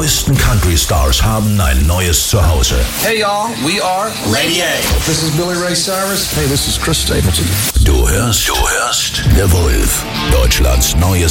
größten Country-Stars haben ein neues Zuhause. Hey y'all, we are Lady A. This is Billy Ray Cyrus. Hey, this is Chris Stapleton. Du hörst The Wolf, Deutschlands neues